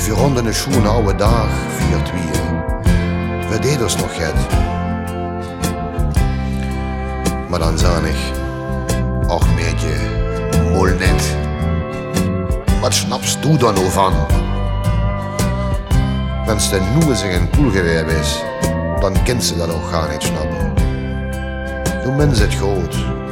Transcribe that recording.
Wir hadden een schoene oude dag, 4-2. We deden ons nog het. Maar dan zag ik, ach meetje, mol net. Wat snapst du dan nou van? Wens de noezig en koelgeweer is, dan kent ze dat ook gar niet snappen. Doe mens het goed.